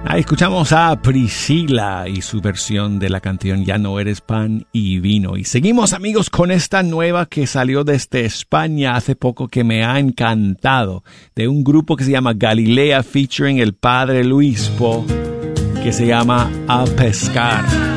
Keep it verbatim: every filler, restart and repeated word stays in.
Ahí escuchamos a Priscila y su versión de la canción Ya no eres pan y vino. Y seguimos, amigos, con esta nueva que salió desde España hace poco, que me ha encantado, de un grupo que se llama Galilea featuring el padre Luispo, que se llama A Pescar.